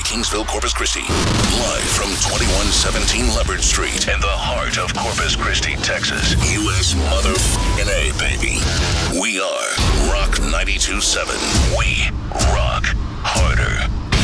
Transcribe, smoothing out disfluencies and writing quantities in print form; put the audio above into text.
Kingsville, Corpus Christi. Live from 2117 Leopard Street in the heart of Corpus Christi, Texas. U.S. A, baby. We are Rock 92.7. We rock harder.